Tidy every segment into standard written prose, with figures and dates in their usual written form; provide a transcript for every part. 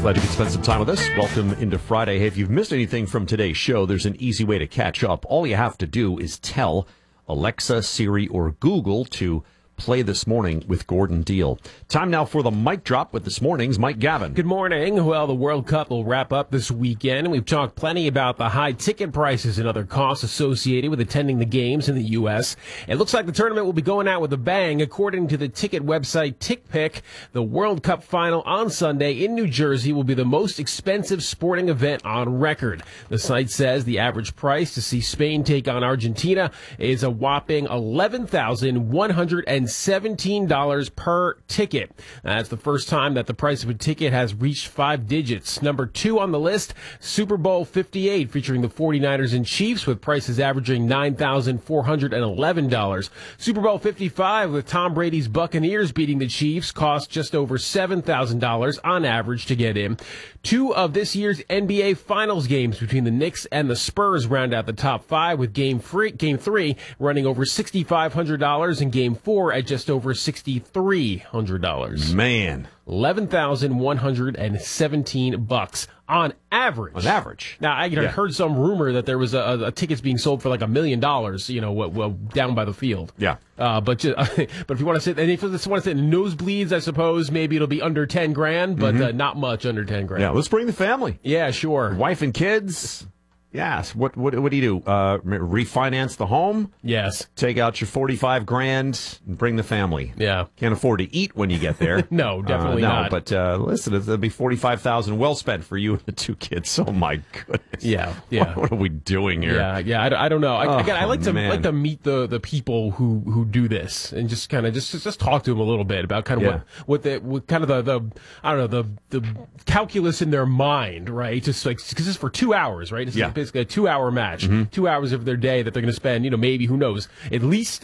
Glad you could spend some time with us. Welcome into Friday. Hey, if you've missed anything from today's show, there's an easy way to catch up. All you have to do is tell Alexa, Siri, or Google to play This Morning with Gordon Deal. Time now for the mic drop with this morning's Mike Gavin. Good morning. Well, the World Cup will wrap up this weekend. We've talked plenty about the high ticket prices and other costs associated with attending the games in the U.S. It looks like the tournament will be going out with a bang. According to the ticket website TickPick, the World Cup final on Sunday in New Jersey will be the most expensive sporting event on record. The site says the average price to see Spain take on Argentina is a whopping $11,117 per ticket. That's the first time that the price of a ticket has reached 5 digits. Number 2 on the list, Super Bowl 58, featuring the 49ers and Chiefs, with prices averaging $9,411. Super Bowl 55, with Tom Brady's Buccaneers beating the Chiefs, cost just over $7,000 on average to get in. 2 of this year's NBA Finals games between the Knicks and the Spurs round out the top 5, with Game 3 running over $6,500 and Game 4 at just over $6,300. Man. $11,117 on average. On average. Now, I heard some rumor that there was a tickets being sold for like $1 million, down by the field. Yeah. But if you want to sit, and if you just want to sit in nosebleeds, I suppose maybe it'll be under 10 grand, but not much under 10 grand. Yeah, let's bring the family. Yeah, sure. Wife and kids. Yes. What do you do? Refinance the home? Yes. Take out your 45 grand and bring the family. Yeah. Can't afford to eat when you get there. No, definitely not. But listen, it'll be $45,000 well spent for you and the 2 kids. Oh my goodness. Yeah. What are we doing here? Yeah. I don't know. I like to meet the people who do this and just kind of just talk to them a little bit about kind of what kind of the calculus in their mind, right? Just like, because it's for 2 hours, right? It's basically a 2-hour match, 2 hours of their day that they're going to spend, maybe, who knows, at least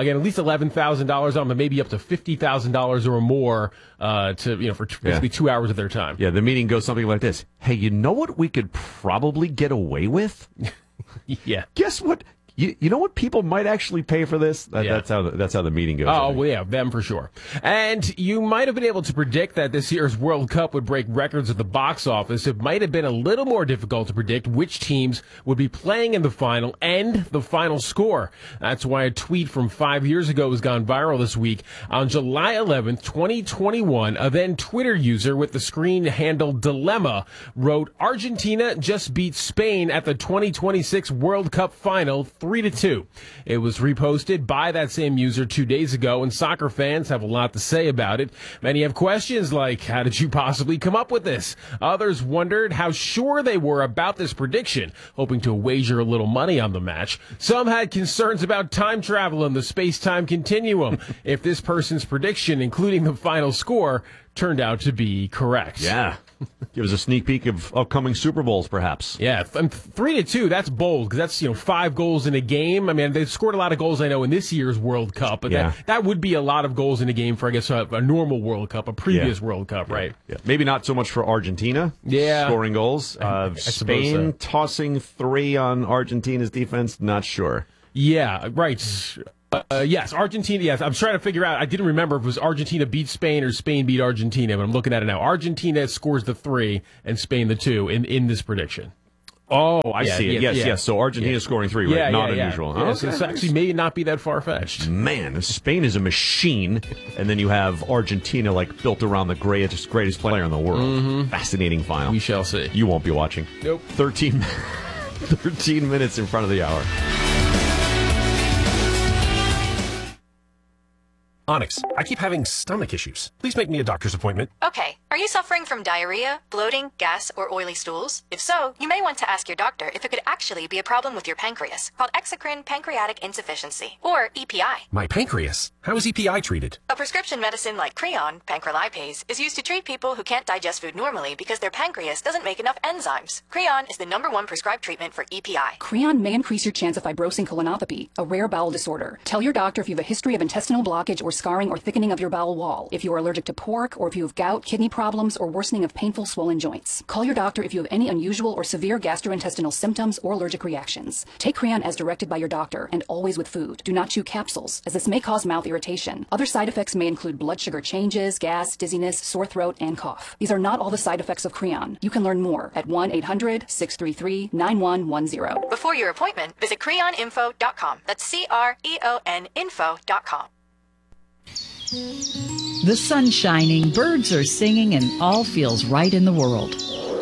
$11,000 on them, maybe up to $50,000 or more, for basically 2 hours of their time. Yeah, the meeting goes something like this. Hey, you know what we could probably get away with? Yeah. Guess what? You know what people might actually pay for this? That's how the meeting goes. Oh, well, yeah, them for sure. And you might have been able to predict that this year's World Cup would break records at the box office. It might have been a little more difficult to predict which teams would be playing in the final and the final score. That's why a tweet from 5 years ago has gone viral this week. On July 11th, 2021, a then Twitter user with the screen handle Dilemma wrote, "Argentina just beat Spain at the 2026 World Cup final 3-2. It was reposted by that same user 2 days ago, and soccer fans have a lot to say about it. Many have questions like, how did you possibly come up with this? Others wondered how sure they were about this prediction, hoping to wager a little money on the match. Some had concerns about time travel and the space-time continuum, if this person's prediction, including the final score, turned out to be correct." Yeah. Give us a sneak peek of upcoming Super Bowls, perhaps. Yeah, 3-2, that's bold, because that's, 5 goals in a game. I mean, they've scored a lot of goals, I know, in this year's World Cup, but that would be a lot of goals in a game for, I guess, a normal World Cup, a previous World Cup, right? Yeah. Maybe not so much for Argentina, scoring goals. Spain tossing 3 on Argentina's defense, not sure. Yeah, right. Yes, Argentina, yes. I'm trying to figure out, I didn't remember if it was Argentina beat Spain or Spain beat Argentina, but I'm looking at it now. Argentina scores the 3 and Spain the 2 in this prediction. Oh, I see it. Yes. So Argentina scoring 3, right? Not unusual. Yeah, so this actually may not be that far-fetched. Man, Spain is a machine, and then you have Argentina built around the greatest player in the world. Fascinating final. We shall see. You won't be watching. Nope. 13 minutes in front of the hour. Onyx, I keep having stomach issues. Please make me a doctor's appointment. Okay. Are you suffering from diarrhea, bloating, gas, or oily stools? If so, you may want to ask your doctor if it could actually be a problem with your pancreas, called exocrine pancreatic insufficiency, or EPI. My pancreas? How is EPI treated? A prescription medicine like Creon, pancrelipase, is used to treat people who can't digest food normally because their pancreas doesn't make enough enzymes. Creon is the #1 prescribed treatment for EPI. Creon may increase your chance of fibrosing colonopathy, a rare bowel disorder. Tell your doctor if you have a history of intestinal blockage or scarring or thickening of your bowel wall, if you are allergic to pork, or if you have gout, kidney problems, problems, or worsening of painful swollen joints. Call your doctor if you have any unusual or severe gastrointestinal symptoms or allergic reactions. Take Creon as directed by your doctor and always with food. Do not chew capsules, as this may cause mouth irritation. Other side effects may include blood sugar changes, gas, dizziness, sore throat, and cough. These are not all the side effects of Creon. You can learn more at 1-800-633-9110. Before your appointment, visit creoninfo.com. That's CREON info.com. The sun's shining, birds are singing, and all feels right in the world.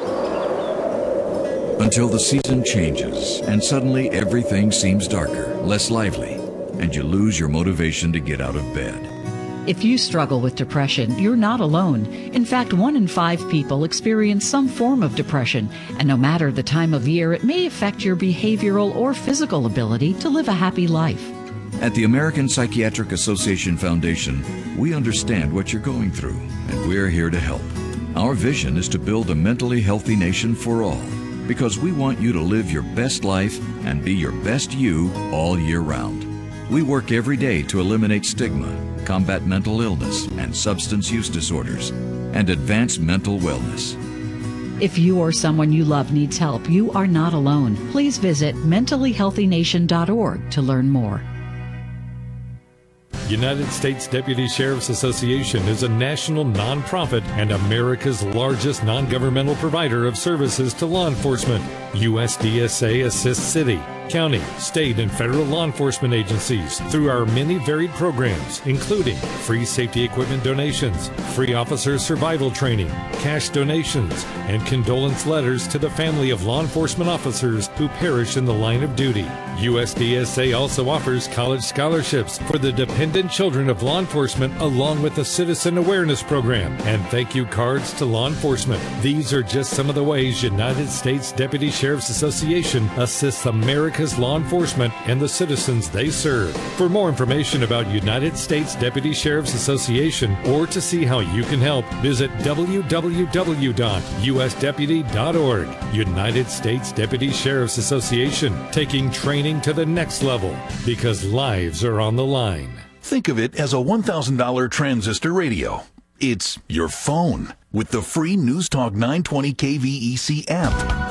Until the season changes, and suddenly everything seems darker, less lively, and you lose your motivation to get out of bed. If you struggle with depression, you're not alone. In fact, 1 in 5 people experience some form of depression, and no matter the time of year, it may affect your behavioral or physical ability to live a happy life. At the American Psychiatric Association Foundation, we understand what you're going through, and we're here to help. Our vision is to build a mentally healthy nation for all, because we want you to live your best life and be your best you all year round. We work every day to eliminate stigma, combat mental illness and substance use disorders, and advance mental wellness. If you or someone you love needs help, you are not alone. Please visit mentallyhealthynation.org to learn more. United States Deputy Sheriff's Association is a national nonprofit and America's largest non-governmental provider of services to law enforcement. USDSA assists city, county, state, and federal law enforcement agencies through our many varied programs, including free safety equipment donations, free officer survival training, cash donations, and condolence letters to the family of law enforcement officers who perish in the line of duty. USDSA also offers college scholarships for the dependent children of law enforcement, along with a citizen awareness program and thank you cards to law enforcement. These are just some of the ways United States Deputy Sheriff's Association assists America's law enforcement and the citizens they serve. For more information about United States Deputy Sheriff's Association or to see how you can help, visit www.usdeputy.org. United States Deputy Sheriff's Association, taking training to the next level because lives are on the line. Think of it as a $1,000 transistor radio. It's your phone with the free News Talk 920 KVEC app.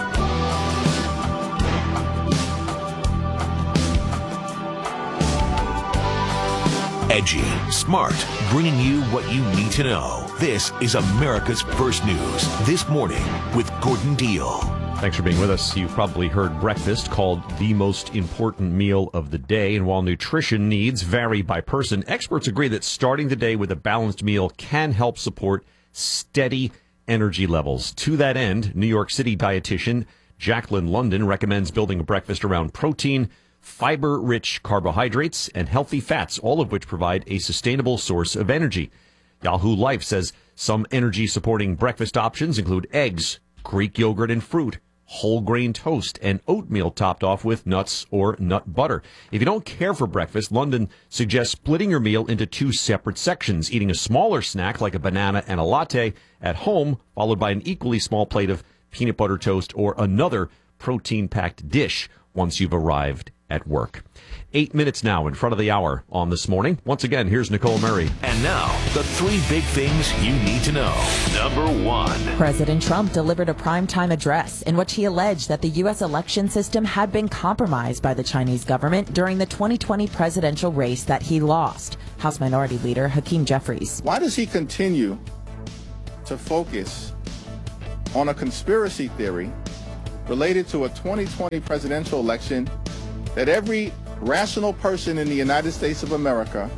Edgy, smart, bringing you what you need to know. This is America's First News This Morning with Gordon Deal. Thanks for being with us. You've probably heard breakfast called the most important meal of the day. And while nutrition needs vary by person, experts agree that starting the day with a balanced meal can help support steady energy levels. To that end, New York City dietitian Jacqueline London recommends building a breakfast around protein, fiber-rich carbohydrates, and healthy fats, all of which provide a sustainable source of energy. Yahoo Life says some energy-supporting breakfast options include eggs, Greek yogurt and fruit, whole grain toast, and oatmeal topped off with nuts or nut butter. If you don't care for breakfast, London suggests splitting your meal into 2 separate sections, eating a smaller snack like a banana and a latte at home, followed by an equally small plate of peanut butter toast or another protein-packed dish once you've arrived at work. 8 minutes now in front of the hour on This Morning. Once again, here's Nicole Murray. And now, the 3 big things you need to know. Number 1. President Trump delivered a primetime address in which he alleged that the U.S. election system had been compromised by the Chinese government during the 2020 presidential race that he lost. House Minority Leader Hakeem Jeffries. Why does he continue to focus on a conspiracy theory related to a 2020 presidential election that every rational person in the United States of America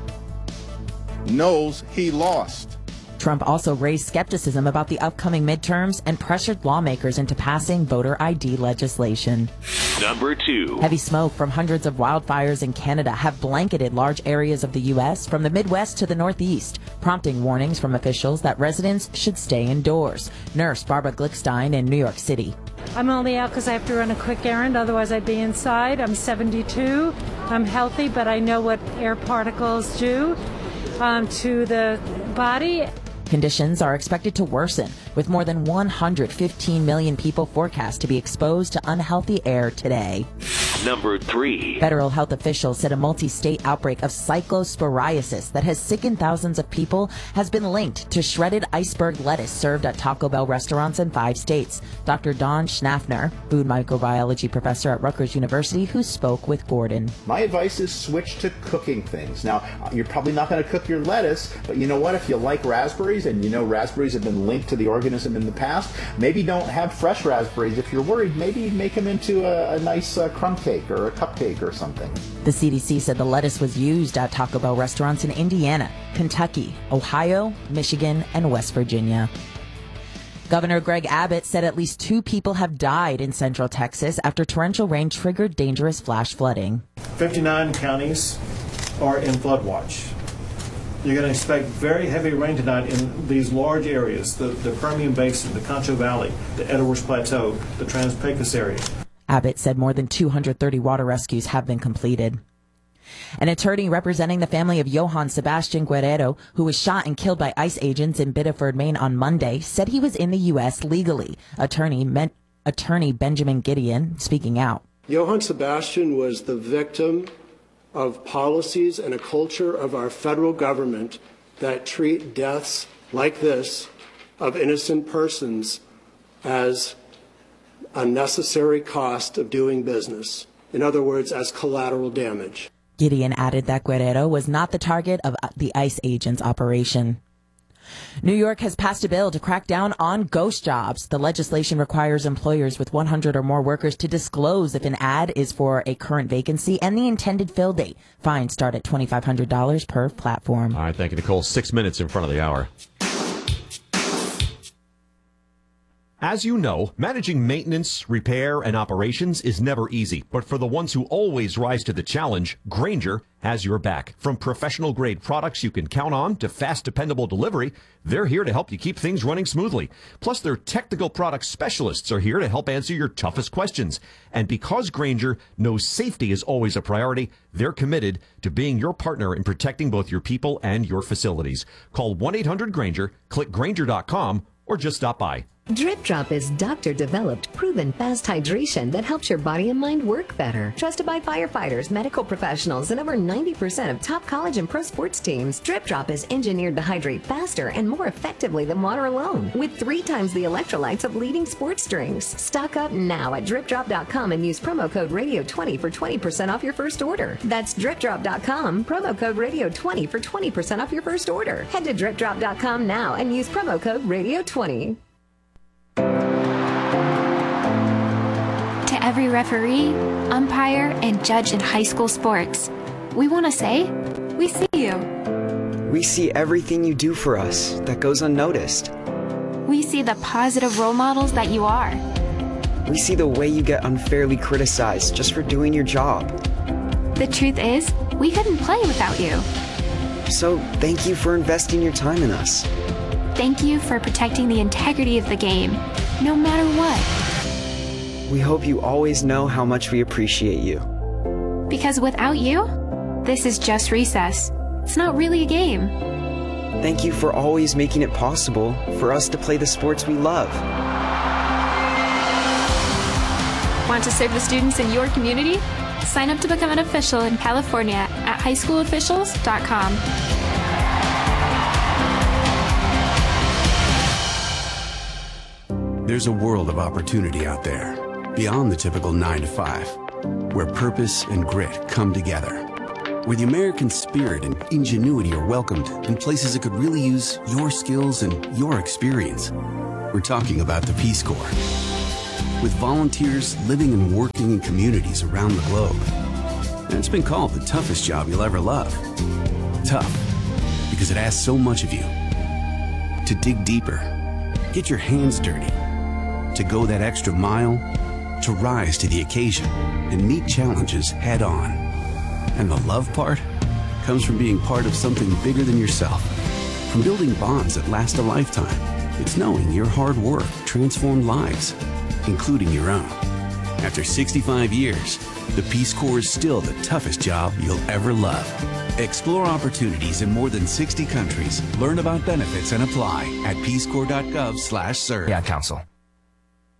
knows he lost? Trump also raised skepticism about the upcoming midterms and pressured lawmakers into passing voter ID legislation. Number 2. Heavy smoke from hundreds of wildfires in Canada have blanketed large areas of the U.S. from the Midwest to the Northeast, prompting warnings from officials that residents should stay indoors. Nurse Barbara Glickstein in New York City. I'm only out because I have to run a quick errand, otherwise I'd be inside. I'm 72. I'm healthy, but I know what air particles do to the body. Conditions are expected to worsen, with more than 115 million people forecast to be exposed to unhealthy air today. Number 3. Federal health officials said a multi-state outbreak of cyclosporiasis that has sickened thousands of people has been linked to shredded iceberg lettuce served at Taco Bell restaurants in 5 states. Dr. Don Schnaffner, food microbiology professor at Rutgers University, who spoke with Gordon. My advice is switch to cooking things. Now, you're probably not going to cook your lettuce, but you know what? If you like raspberries, and you know raspberries have been linked to the organism in the past, maybe don't have fresh raspberries. If you're worried, maybe make them into a nice crumb cake or a cupcake or something. The CDC said the lettuce was used at Taco Bell restaurants in Indiana, Kentucky, Ohio, Michigan, and West Virginia. Governor Greg Abbott said at least 2 people have died in central Texas after torrential rain triggered dangerous flash flooding. 59 counties are in flood watch. You're going to expect very heavy rain tonight in these large areas, the Permian Basin, the Concho Valley, the Edwards Plateau, the Trans-Pecos area. Abbott said more than 230 water rescues have been completed. An attorney representing the family of Johann Sebastian Guerrero, who was shot and killed by ICE agents in Biddeford, Maine on Monday, said he was in the U.S. legally. Attorney Benjamin Gideon speaking out. Johann Sebastian was the victim of policies and a culture of our federal government that treat deaths like this of innocent persons as a necessary cost of doing business. In other words, as collateral damage. Gideon added that Guerrero was not the target of the ICE agents' operation. New York has passed a bill to crack down on ghost jobs. The legislation requires employers with 100 or more workers to disclose if an ad is for a current vacancy and the intended fill date. Fines start at $2,500 per platform. All right, thank you, Nicole. 6 minutes in front of the hour. As you know, managing maintenance, repair, and operations is never easy. But for the ones who always rise to the challenge, Grainger has your back. From professional-grade products you can count on to fast, dependable delivery, they're here to help you keep things running smoothly. Plus, their technical product specialists are here to help answer your toughest questions. And because Grainger knows safety is always a priority, they're committed to being your partner in protecting both your people and your facilities. Call 1-800-GRAINGER, click Grainger.com, or just stop by. Drip Drop is doctor-developed, proven fast hydration that helps your body and mind work better. Trusted by firefighters, medical professionals, and over 90% of top college and pro sports teams, Drip Drop is engineered to hydrate faster and more effectively than water alone, with 3 times the electrolytes of leading sports drinks. Stock up now at DripDrop.com and use promo code Radio20 for 20% off your first order. That's DripDrop.com, promo code Radio20 for 20% off your first order. Head to DripDrop.com now and use promo code Radio20. To every referee, umpire, and judge in high school sports, we want to say, we see you. We see everything you do for us that goes unnoticed. We see the positive role models that you are. We see the way you get unfairly criticized just for doing your job. The truth is, we couldn't play without you. So thank you for investing your time in us. Thank you for protecting the integrity of the game, no matter what. We hope you always know how much we appreciate you. Because without you, this is just recess. It's not really a game. Thank you for always making it possible for us to play the sports we love. Want to serve the students in your community? Sign up to become an official in California at highschoolofficials.com. There's a world of opportunity out there, beyond the typical 9-to-5, where purpose and grit come together, where the American spirit and ingenuity are welcomed in places that could really use your skills and your experience. We're talking about the Peace Corps, with volunteers living and working in communities around the globe. And it's been called the toughest job you'll ever love. Tough, because it asks so much of you. To dig deeper, get your hands dirty, to go that extra mile, to rise to the occasion and meet challenges head on. And the love part comes from being part of something bigger than yourself, from building bonds that last a lifetime. It's knowing your hard work transformed lives, including your own. After 65 years, the Peace Corps is still the toughest job you'll ever love. Explore opportunities in more than 60 countries. Learn about benefits and apply at peacecorps.gov/serve. Yeah, Council.